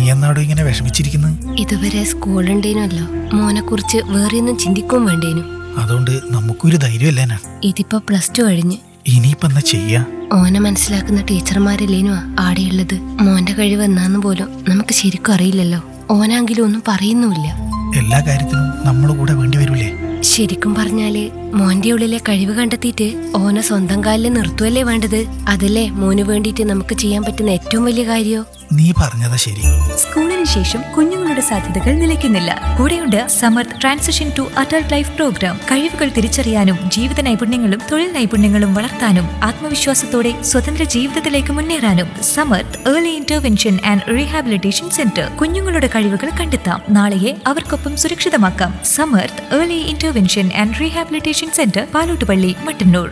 എന്നാടോ ഇങ്ങനെ വിഷമിച്ചിരിക്കുന്നത്? ഇതുവരെ സ്കൂളുണ്ടേനല്ലോ, മോനെ കുറിച്ച് വേറെയൊന്നും ചിന്തിക്കും വേണ്ടേനു. അതുകൊണ്ട് നമുക്കൊരു ധൈര്യമല്ലേനാ. ഇതിപ്പോ +2 കഴിഞ്ഞ്. ഇനിയിപ്പോ എന്നാ ചെയ്യാ? ഓനെ മനസ്സിലാക്കുന്ന ടീച്ചർമാരല്ലേനു ആടെയുള്ളത്. മോന്റെ കഴിവ് എന്നാന്ന് പോലും നമുക്ക് ശരിക്കും അറിയില്ലല്ലോ. ഓനാങ്കിലും ഒന്നും പറയുന്നുമില്ല. എല്ലാ കാര്യത്തിനും നമ്മുടെ കൂടെ വേണ്ടി വരൂലേ? ശരിക്കും പറഞ്ഞാല് മോന്റെ ഉള്ളിലെ കഴിവ് കണ്ടെത്തിയിട്ട് ഓനെ സ്വന്തം കാലിൽ നിർത്തുവല്ലേ വേണ്ടത്. അതല്ലേ മോന് വേണ്ടിയിട്ട് നമുക്ക് ചെയ്യാൻ പറ്റുന്ന ഏറ്റവും വലിയ കാര്യോ. നീ പറഞ്ഞതാ ശരി. സ്കൂളിന് ശേഷം കുഞ്ഞുങ്ങളുടെ സാധ്യതകൾ നിലയ്ക്കുന്നില്ല. കൂടെയുണ്ട് Samarth transition to adult life programme. കഴിവുകൾ തിരിച്ചറിയാനും ജീവിത നൈപുണ്യങ്ങളും തൊഴിൽ നൈപുണ്യങ്ങളും വളർത്താനും ആത്മവിശ്വാസത്തോടെ സ്വതന്ത്ര ജീവിതത്തിലേക്ക് മുന്നേറാനും Samarth early intervention and rehabilitation centre. കുഞ്ഞുങ്ങളുടെ കഴിവുകൾ കണ്ടെത്താം, നാളെയെ അവർക്കൊപ്പം സുരക്ഷിതമാക്കാം. Samarth early intervention and rehabilitation centre, Palottupalli, Mattannur.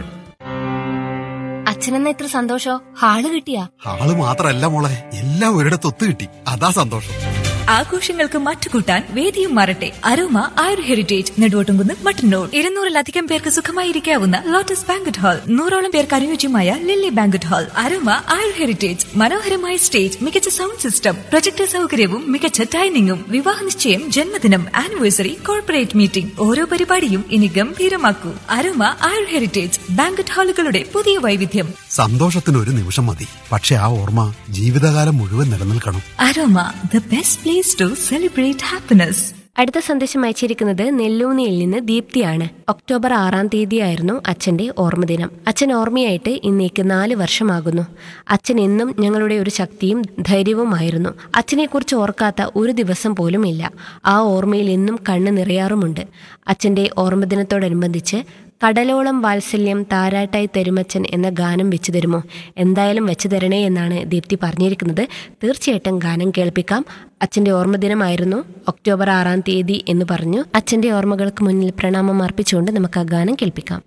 അച്ഛനെന്ന എത്ര സന്തോഷോ. ഹാള് കിട്ടിയാ? ഹാള് മാത്രല്ല മോളെ, എല്ലാം ഒരിടത്ത് ഒത്തു കിട്ടി, അതാ സന്തോഷം. ആഘോഷങ്ങൾക്ക് മാറ്റുകൂട്ടാൻ വേദിയും മാറട്ടെ. അരോമ ആയുർ ഹെറിറ്റേജ്, നെടുവോട്ടുംകുന്ന്, മട്ടന്നൂർ. 200-ലധികം പേർക്ക് സുഖമായിരിക്കാവുന്ന ലോട്ടസ് ബാങ്കറ്റ് ഹാൾ, 100ഓളം പേർക്ക് അനുയോജ്യമായ ലില്ലി ബാങ്കറ്റ് ഹാൾ. അരോമ ആയുർ ഹെറിറ്റേജ്, മനോഹരമായ സ്റ്റേജ്, മികച്ച സൗണ്ട് സിസ്റ്റം, പ്രൊജക്ടർ സൗകര്യവും മികച്ച ഡൈനിങ്ങും. വിവാഹ നിശ്ചയം, ജന്മദിനം, ആനിവേഴ്സറി, കോർപ്പറേറ്റ് മീറ്റിംഗ്, ഓരോ പരിപാടിയും ഇനി ഗംഭീരമാക്കൂ. അരോമ ആയുർ ഹെറിറ്റേജ് ബാങ്കറ്റ് ഹാളുകളുടെ പുതിയ വൈവിധ്യം. സന്തോഷത്തിന് ഒരു നിമിഷം മതി, പക്ഷെ ആ ഓർമ്മ ജീവിതകാലം മുഴുവൻ നിലനിൽക്കണം. Aroma, the best place to celebrate happiness. അടുത്ത സന്ദേശം അയച്ചിരിക്കുന്നത് നെല്ലൂന്നിയിൽ നിന്ന് ദീപ്തിയാണ്. ഒക്ടോബർ 6-ാം തീയതിയായിരുന്നു അച്ഛന്റെ ഓർമ്മദിനം. അച്ഛൻ ഓർമ്മയായിട്ട് ഇന്നേക്ക് 4 വർഷമാകുന്നു. അച്ഛൻ എന്നും ഞങ്ങളുടെ ഒരു ശക്തിയും ധൈര്യവുമായിരുന്നു. അച്ഛനെക്കുറിച്ച് ഓർക്കാത്ത ഒരു ദിവസം പോലും ഇല്ല. ആ ഓർമ്മയിൽ എന്നും കണ്ണ് നിറയാറുമുണ്ട്. അച്ഛന്റെ ഓർമ്മദിനത്തോടനുബന്ധിച്ച് കടലോളം വാത്സല്യം താരാട്ടായി തരുമച്ചൻ എന്ന ഗാനം വെച്ചു തരുമോ? എന്തായാലും വെച്ചു തരണേ എന്നാണ് ദീപ്തി പറഞ്ഞിരിക്കുന്നത്. തീർച്ചയായിട്ടും ഗാനം കേൾപ്പിക്കാം. അച്ഛന്റെ ഓർമ്മദിനമായിരുന്നു ഒക്ടോബർ 6-ാം തീയതി എന്ന് പറഞ്ഞു. അച്ഛന്റെ ഓർമ്മകൾക്ക് മുന്നിൽ പ്രണാമം അർപ്പിച്ചുകൊണ്ട് നമുക്ക് ആ ഗാനം കേൾപ്പിക്കാം.